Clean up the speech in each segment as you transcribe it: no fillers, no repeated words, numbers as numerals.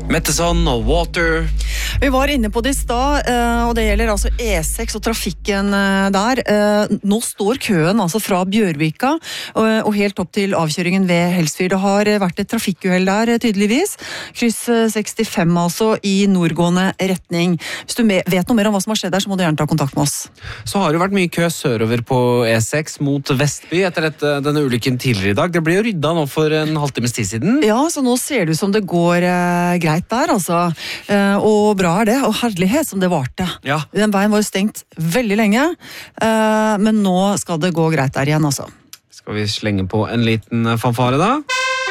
Metteson og Water. Vi var inne på det i stad, og det gjelder altså E6 og trafikken der. Nå står køen altså fra Bjørvika og helt opp til avkjøringen ved Helsfyr. Det har vært et trafikkuhell der, tydeligvis. Kryss 65 altså i nordgående retning. Hvis du vet noe mer om hva som har skjedd der, så må du gjerne ta kontakt med oss. Så har det vært mye kø sørover på E6 mot Vestby etter denne ulykken tidligere i dag. Det ble jo rydda nå for en halvtimes tid siden. Ja, så nå ser det ut som det går greit der, altså. Og bra er det, og herlighet som det varte. Ja. Den veien var jo stengt veldig lenge, men nå skal det gå greit der igjen, altså. Skal vi slenge på en liten fanfare da?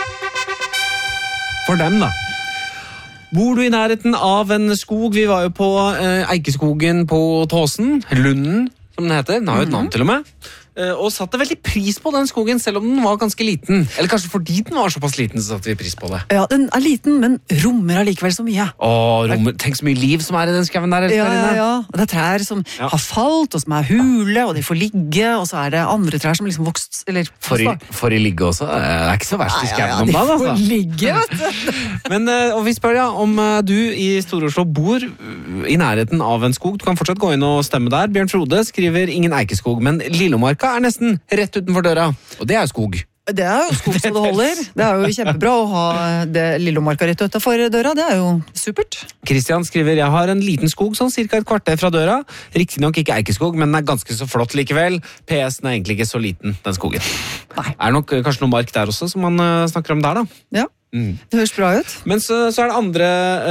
For dem da. Bor du i nærheten av en skog? Vi var jo på Eikeskogen på Tåsen, Lunden, som den heter. Den har jo et navn til og med. Og satte veldig pris på den skogen, selv om den var ganske liten. Eller kanskje fordi den var såpass liten, så satte vi pris på det. Ja, den er liten, men rommer allikevel så mye. Tenk så mye liv som er i den skaven der. Ja. Og det er trær som har falt, og som er hule, og de får ligge, og så er det andre trær som liksom vokst, eller... For i ligge også. Det er ikke så verst i skaven om dagen, altså. De får ligge, vet du. Men, og vi spør om du i Stor-Oslo bor i nærheten av en skog. Du kan fortsatt gå inn og stemme der. Bjørn Frode skriver ingen eikeskog, men Lillomarka er nesten rett utenfor døra, og det er jo skog. Det er jo skog så det holder. Det er jo kjempebra å ha det Lillomarka rett utenfor døra, det er jo supert. Kristian skriver, jeg har en liten skog, sånn cirka et kvarter fra døra. Riktig nok ikke eikeskog, men den er ganske så flott likevel. PS, den er egentlig ikke så liten, den skogen. Nei. Er nok kanskje noen mark der også, som man snakker om der da. Ja. Det høres bra ut. Men så er det andre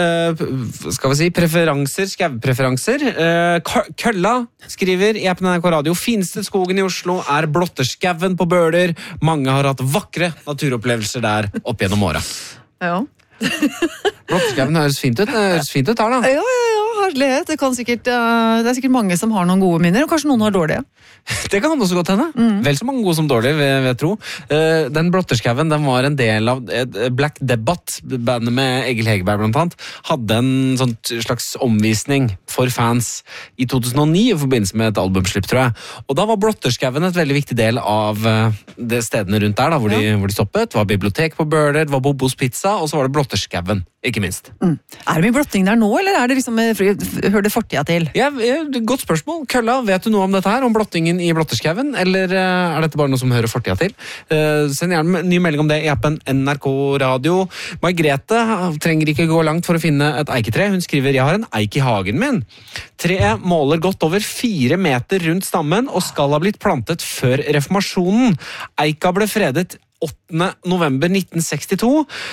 skal vi si, preferanser, skaupreferanser. Kølla skriver i appen NRK Radio, fineste skogen i Oslo er Blotterskauen på Bøler. Mange har hatt vakre naturopplevelser der opp gjennom året. Ja. Blotterskauen høres fint ut. Det høres fint ut her da. Ja, herlighet. Det er sikkert mange som har noen gode minner, og kanskje noen har dårlige. Det kan også godt hende. Vel så mange gode som dårlige, vil jeg tro. Den Blotterskauen, den var en del av Black Debate, bandet med Egil Hegerberg blant annet, hadde en sånn slags omvisning for fans i 2009 i forbindelse med et albumslipp, tror jeg. Og da var Blotterskauen et veldig viktig del av det stedene rundt der, da, hvor de stoppet. Det var bibliotek på Bøler, det var Bobos Pizza, og så var det Blotterskauen, ikke minst. Er det mye blotting der nå, eller er det liksom, hører det fortida til? Ja, godt spørsmål. Kølla, vet du noe om dette her, om blottingen i Blotterskauen, eller er dette bare noe som hører fortida til? Send gjerne en ny melding om det i appen NRK Radio. Margrethe trenger ikke gå langt for å finne et eiketre. Hun skriver, jeg har en eik i hagen min. Treet måler godt over 4 meter rundt stammen og skal ha blitt plantet før reformasjonen. Eika ble fredet 8. november 1962.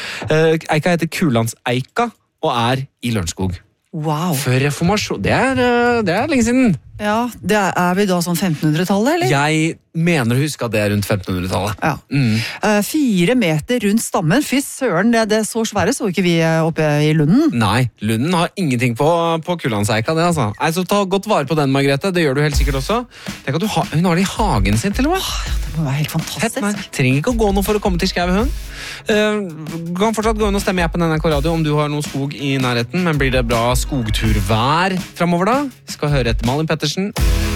Eika heter Kulandseika og er i Lørenskog. Wow. Før reformasjon. Det er lenge siden. Ja, er vi da sånn 1500-tallet, eller? Jeg mener å huske at det er rundt 1500-tallet. Ja. 4 meter rundt stammen. Fy søren, det er så svære, så ikke vi oppe i Lunden? Nei, Lunden har ingenting på Kulandseika, det altså. Så ta godt vare på den, Margrethe. Det gjør du helt sikkert også. Tenk at hun har det i hagen sin, til og med. Det må være helt fantastisk. Trenger ikke å gå noe for å komme til skauen. Du kan fortsatt gå inn og stemme i appen NRK Radio om du har noen skog i nærheten, men blir det bra skogturvær fremover da? Vi skal høre etter Malin Pettersen.